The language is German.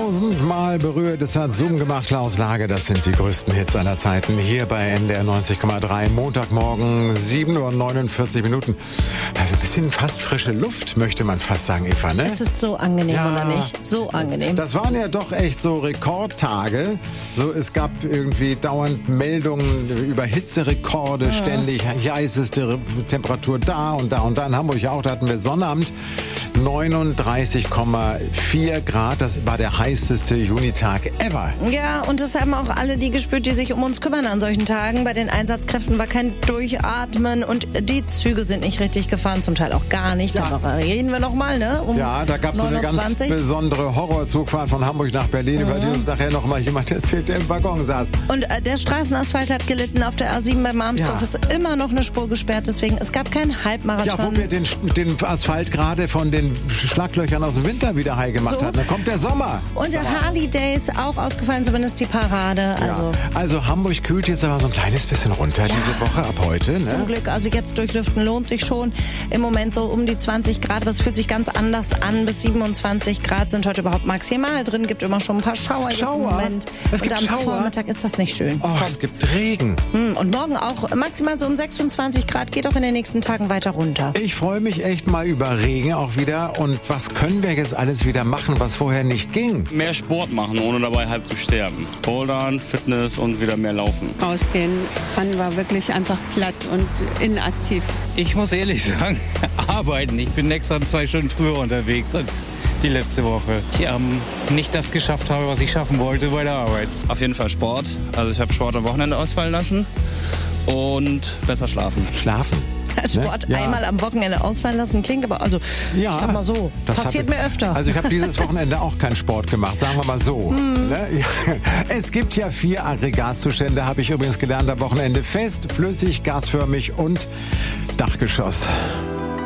Tausendmal berührt, es hat Zoom gemacht, Klaus Lage, das sind die größten Hits aller Zeiten. Hier bei NDR 90,3, Montagmorgen, 7:49 Uhr. Also ein bisschen fast frische Luft, möchte man fast sagen, Eva, ne? Es ist so angenehm, ja, oder nicht? So angenehm. Das waren ja doch echt so Rekordtage. So, es gab irgendwie dauernd Meldungen über Hitzerekorde, ständig heißeste Temperatur da und da und da. In Hamburg auch, da hatten wir Sonnabend. 39,4 Grad, das war der heißeste Junitag ever. Ja, und das haben auch alle die gespürt, die sich um uns kümmern an solchen Tagen. Bei den Einsatzkräften war kein Durchatmen und die Züge sind nicht richtig gefahren, zum Teil auch gar nicht. Ja. Darüber reden wir nochmal, ne? Ja, da gab es so eine ganz besondere Horrorzugfahrt von Hamburg nach Berlin, über die uns nachher noch mal jemand erzählt, der im Waggon saß. Und der Straßenasphalt hat gelitten auf der A7 bei Marmsdorf. Ist immer noch eine Spur gesperrt, deswegen es gab keinen Halbmarathon. Ja, wo wir den Asphalt gerade von den Schlaglöchern aus dem Winter wieder heil gemacht hat. Dann kommt der Sommer. Und der Harley Days auch ausgefallen, zumindest die Parade. Also Hamburg kühlt jetzt aber so ein kleines bisschen runter diese Woche ab heute. Ne? Zum Glück, also jetzt durchlüften lohnt sich schon. Im Moment so um die 20 Grad, aber es fühlt sich ganz anders an. Bis 27 Grad sind heute überhaupt maximal drin. Gibt immer schon ein paar Schauer jetzt im Moment. Und am Vormittag ist das nicht schön. Oh, es gibt Regen. Und morgen auch maximal so um 26 Grad, geht auch in den nächsten Tagen weiter runter. Ich freue mich echt mal über Regen auch wieder. Und was können wir jetzt alles wieder machen, was vorher nicht ging? Mehr Sport machen, ohne dabei halb zu sterben. Bouldern, Fitness und wieder mehr laufen. Rausgehen, man war wirklich einfach platt und inaktiv. Ich muss ehrlich sagen, arbeiten. Ich bin extra 2 Stunden früher unterwegs als die letzte Woche. Ich nicht das geschafft habe, was ich schaffen wollte bei der Arbeit. Auf jeden Fall Sport. Also ich habe Sport am Wochenende ausfallen lassen und besser schlafen. Schlafen? Sport einmal am Wochenende ausfallen lassen klingt, aber ich sag mal so, passiert mir öfter. Also ich habe dieses Wochenende auch keinen Sport gemacht, sagen wir mal so. Ne? Ja. Es gibt ja 4 Aggregatzustände, habe ich übrigens gelernt am Wochenende. Fest, flüssig, gasförmig und Dachgeschoss.